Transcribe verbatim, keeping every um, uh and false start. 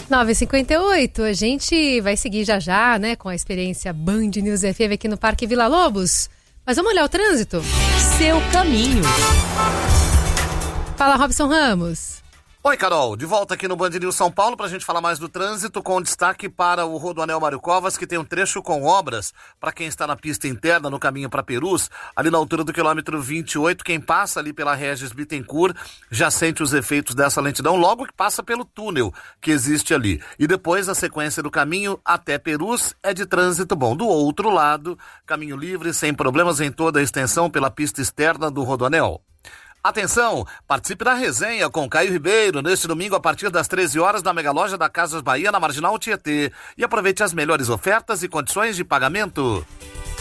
nove e cinquenta e oito, a gente vai seguir já já, né, com a experiência Band News F M aqui no Parque Vila Lobos. Mas vamos olhar o trânsito? Seu caminho. Fala, Robson Ramos. Oi, Carol, de volta aqui no Band News São Paulo para a gente falar mais do trânsito, com destaque para o Rodoanel Mário Covas, que tem um trecho com obras para quem está na pista interna no caminho para Perus, ali na altura do quilômetro vinte e oito. Quem passa ali pela Regis Bittencourt já sente os efeitos dessa lentidão logo que passa pelo túnel que existe ali. E depois a sequência do caminho até Perus é de trânsito bom. Do outro lado, caminho livre, sem problemas em toda a extensão pela pista externa do Rodoanel. Atenção, participe da resenha com Caio Ribeiro neste domingo a partir das treze horas na Mega Loja da Casas Bahia, na Marginal Tietê. E aproveite as melhores ofertas e condições de pagamento.